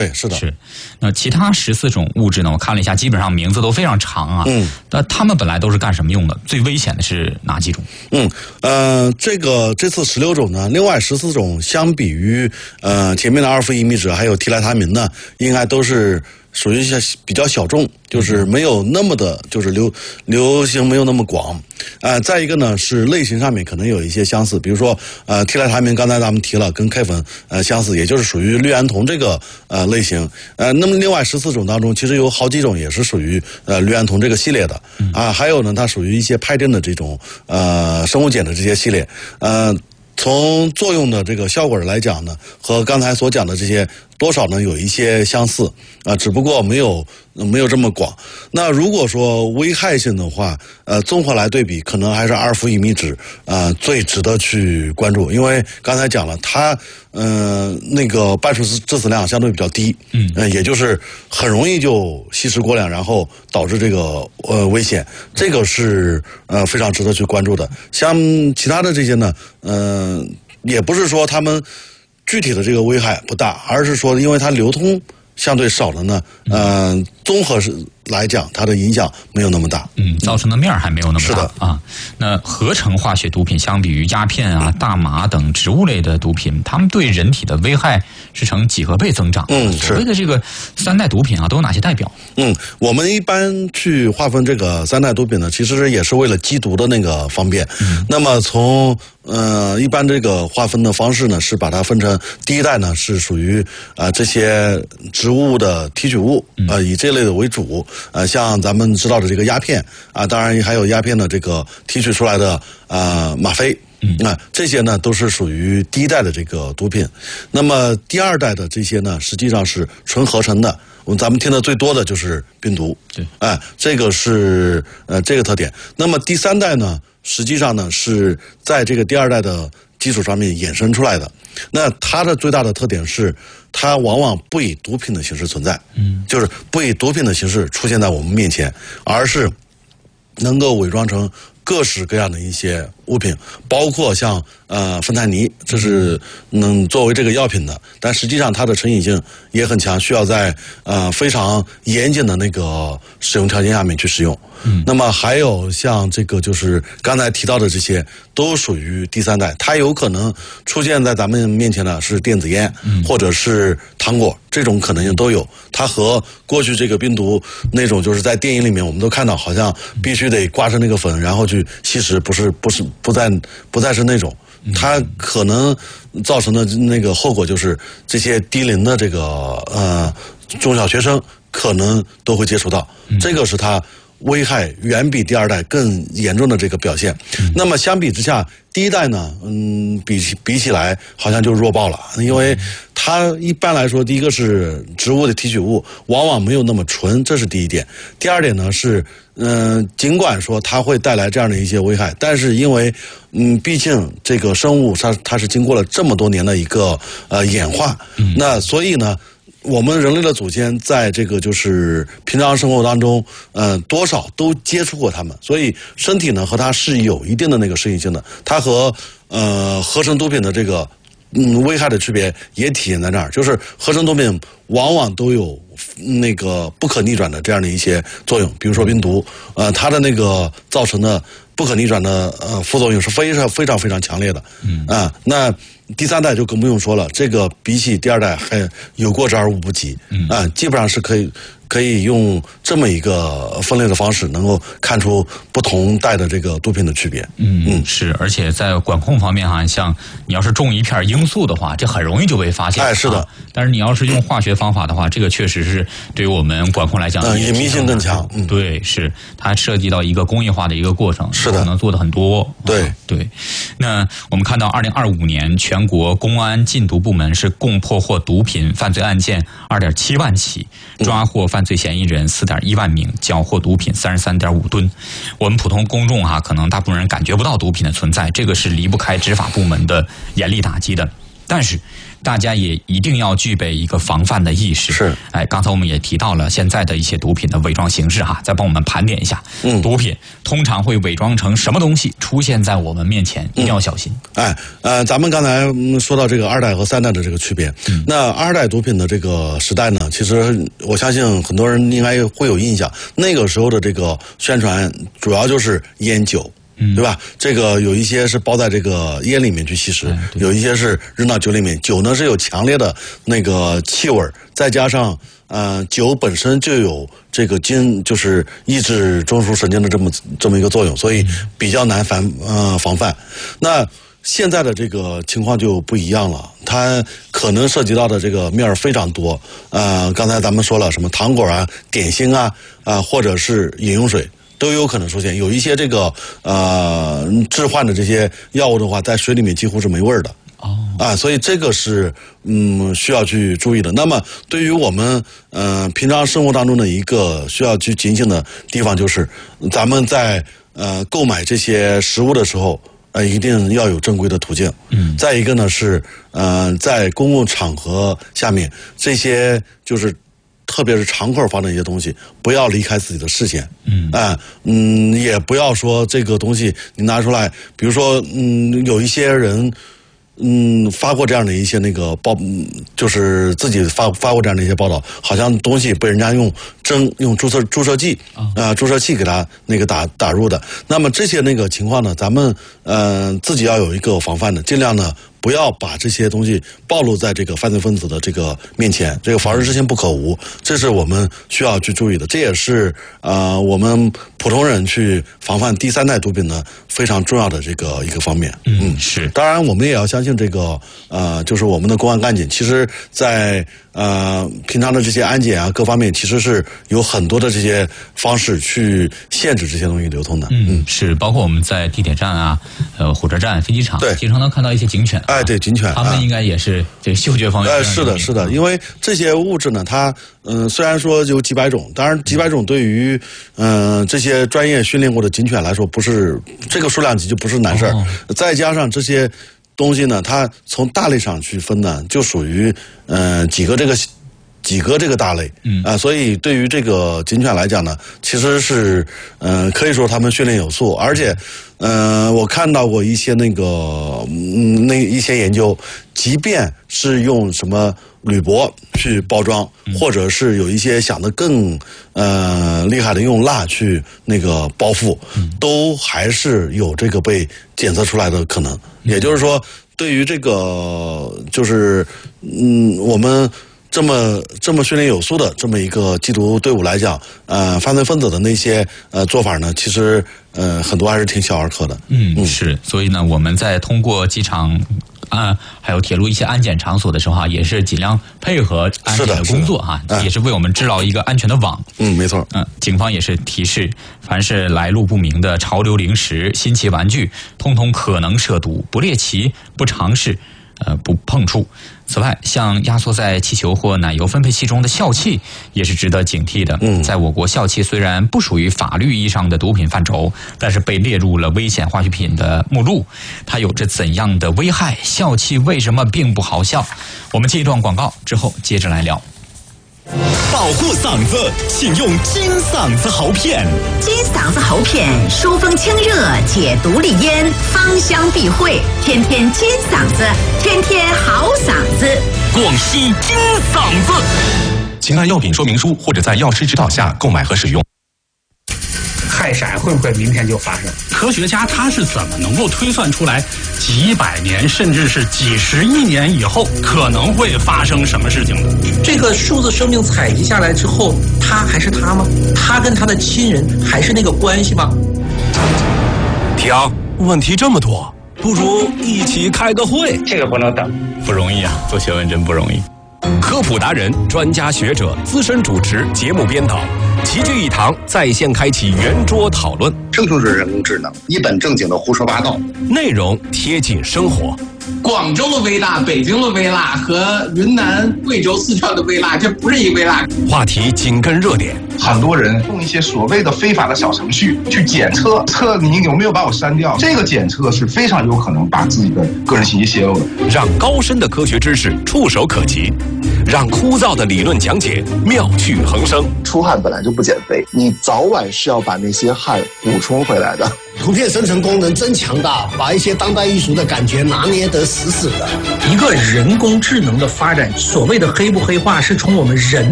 对，是的。 是。那其他14种物质呢？我看了一下，基本上名字都非常长啊。那它们本来都是干什么用的？最危险的是哪几种？ 这次16种呢，另外14种相比于前面的阿尔非乙醚酯还有替来他明呢，应该都是属于比较小众，就是没有那么的，就是流行没有那么广。再一个呢是类型上面可能有一些相似，比如说替来他明刚才咱们提了，跟 K 粉相似，也就是属于氯胺酮这个类型。那么另外14种当中，其实有好几种也是属于氯胺酮这个系列的还有呢，它属于一些派阵的这种生物碱的这些系列。从作用的这个效果来讲呢，和刚才所讲的这些多少呢有一些相似只不过没有这么广。那如果说危害性的话，综合来对比，可能还是阿尔非乙醚酯最值得去关注，因为刚才讲了，它那个半数致死量相对比较低，也就是很容易就吸食过量，然后导致这个危险，这个是非常值得去关注的。像其他的这些呢，也不是说他们具体的这个危害不大，而是说因为它流通相对少了呢，综合来讲，它的影响没有那么大。 造成的面还没有那么大。 是的啊。那合成化学毒品相比于鸦片啊、大麻等植物类的毒品，它们对人体的危害是呈几何倍增长。所谓的这个3代毒品啊，都有哪些代表？ 我们一般去划分这个3代毒品呢，其实也是为了缉毒的那个方便。那么从一般这个划分的方式呢，是把它分成第一代呢是属于这些植物的提取物以这类的为主。像咱们知道的这个鸦片当然还有鸦片的这个提取出来的吗啡。这些呢都是属于第一代的这个毒品。那么第二代的这些呢，实际上是纯合成的。咱们听的最多的就是冰毒。 对， 这个是这个特点。那么第3代呢，实际上呢是在这个第2代的基础上面衍生出来的。那它的最大的特点是，它往往不以毒品的形式存在，就是不以毒品的形式出现在我们面前，而是能够伪装成各式各样的一些物品，包括像芬太尼，这是能作为这个药品的，但实际上它的成瘾性也很强，需要在非常严谨的那个使用条件下面去使用。那么还有像这个就是刚才提到的这些，都属于第3代，它有可能出现在咱们面前的是电子烟，或者是糖果，这种可能性都有。它和过去这个冰毒那种，就是在电影里面我们都看到，好像必须得刮成那个粉，然后去吸食，不再是那种。它可能造成的那个后果就是这些低龄的这个中小学生可能都会接触到，这个是它危害远比第2代更严重的这个表现。那么相比之下，第1代呢，比起来好像就弱爆了，因为它一般来说，第一个是植物的提取物，往往没有那么纯，这是第一点。第2点呢是，尽管说它会带来这样的一些危害，但是因为毕竟这个生物它是经过了这么多年的一个演化，那所以呢，我们人类的祖先在这个就是平常生活当中，多少都接触过它们，所以身体呢和它是有一定的那个适应性的。它和合成毒品的这个危害的区别也体现在那儿，就是合成毒品往往都有那个不可逆转的这样的一些作用，比如说冰毒，它的那个造成的不可逆转的副作用是非常非常强烈的。那第3代就更不用说了，这个比起第2代还有过之而无不及。基本上是可以用这么一个分类的方式，能够看出不同代的这个毒品的区别。 是，而且在管控方面像你要是种一片罂粟的话，这很容易就被发现。 是的。 但是你要是用化学方法的话，这个确实是对于我们管控来讲， 隐秘性更强。 对，是它涉及到一个工业化的一个过程， 是的， 可能做的很多。 对。 那我们看到2025年全国公安禁毒部门是共破获毒品犯罪案件2.7万起，抓获犯罪嫌疑人4.1万名，缴获毒品33.5吨。我们普通公众可能大部分人感觉不到毒品的存在，这个是离不开执法部门的严厉打击的。 但是大家也一定要具备一个防范的意识。 是， 刚才我们也提到了现在的一些毒品的伪装形式哈，再帮我们盘点一下。毒品通常会伪装成什么东西出现在我们面前，一定要小心。 咱们刚才说到这个2代和3代的这个区别，那2代毒品的这个时代呢，其实我相信很多人应该会有印象，那个时候的这个宣传主要就是烟酒。对吧？这个有一些是包在这个烟里面去吸食，有一些是扔到酒里面。酒呢是有强烈的那个气味，再加上酒本身就有这个就是抑制中枢神经的这么一个作用，所以比较难防范。那现在的这个情况就不一样了，它可能涉及到的这个面非常多。刚才咱们说了，什么糖果啊、点心啊，或者是饮用水。都有可能出现，有一些这个致幻的这些药物的话，在水里面几乎是没味儿的。所以这个是需要去注意的。那么对于我们平常生活当中的一个需要去警醒的地方，就是咱们在购买这些食物的时候，一定要有正规的途径。再一个呢是在公共场合下面，这些就是特别是常客放的一些东西，不要离开自己的视线。也不要说这个东西你拿出来，比如说有一些人发过这样的一些那个就是自己发过这样的一些报道，好像东西被人家用注射剂注射器给它那个打入的。那么这些那个情况呢，咱们自己要有一个防范的，尽量呢不要把这些东西暴露在这个犯罪分子的这个面前，这个防人之心不可无，这是我们需要去注意的。这也是我们普通人去防范第3代毒品呢非常重要的这个一个方面。 是。 当然，我们也要相信这个就是我们的公安干警，其实在平常的这些安检啊各方面，其实是有很多的这些方式去限制这些东西流通的。 是，包括我们在地铁站啊、火车站、飞机场， 对， 经常能看到一些警犬。 对，警犬， 他们应该也是这个嗅觉方面。 是的，因为这些物质呢，它虽然说有几百种，当然几百种对于这些专业训练过的警犬来说，不是这个数量级就不是难事儿。再加上这些东西呢，它从大类上去分呢，就属于几个这个大类。所以对于这个警犬来讲呢，其实是可以说他们训练有素，而且我看到过一些一些研究，即便是用什么铝箔去包装，或者是有一些想得更厉害的用蜡去那个包覆，都还是有这个被检测出来的可能。也就是说，对于这个就是我们这么训练有素的这么一个缉毒队伍来讲，犯罪分子的那些做法呢，其实很多还是挺小儿科的。 是。所以呢，我们在通过机场还有铁路一些安检场所的时候也是尽量配合安检的工作也是为我们制造一个安全的网。 没错。 警方也是提示，凡是来路不明的潮流零食、新奇玩具，通通可能涉毒，不猎奇、不尝试、不碰触。此外，像压缩在气球或奶油分配器中的笑气也是值得警惕的。在我国，笑气虽然不属于法律意义上的毒品范畴，但是被列入了危险化学品的目录。它有着怎样的危害？笑气为什么并不好笑？我们接一段广告之后接着来聊。 保护嗓子，请用金嗓子喉片。 金嗓子喉片疏风清热，解毒利咽，芳香避秽，天天金嗓子，天天好嗓子。 广西金嗓子，请按药品说明书或者在药师指导下购买和使用。 氦闪会不会明天就发生？科学家他是怎么能够推算出来几百年甚至是几十亿年以后可能会发生什么事情的？ 这个数字生命采集下来之后，他还是他吗？他跟他的亲人还是那个关系吗？ 婷，问题这么多，不如一起开个会。 这个不能等， 不容易做学问真不容易。 科普达人、专家学者、资深主持、节目编导齐聚一堂，在线开启圆桌讨论。 生成式人工智能一本正经的胡说八道， 内容贴近生活。 广州的微辣、北京的微辣和云南、贵州、四川的微辣，这不是一微辣。 话题紧跟热点， 很多人用一些所谓的非法的小程序去检测你有没有把我删掉，这个检测是非常有可能把自己的个人信息泄露的。 让高深的科学知识触手可及，让枯燥的理论讲解妙趣横生。 出汗本来就不减肥，你早晚是要把那些汗补充回来的。 图片生成功能真强大，把一些当代艺术的感觉拿捏得死死的。 一个人工智能的发展，所谓的黑不黑化，是从我们人